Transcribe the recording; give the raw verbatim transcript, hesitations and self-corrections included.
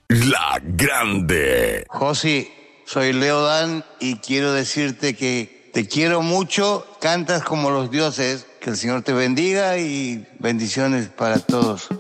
La Grande. Josi, soy Leo Dan y quiero decirte que te quiero mucho, cantas como los dioses, que el Señor te bendiga y bendiciones para todos.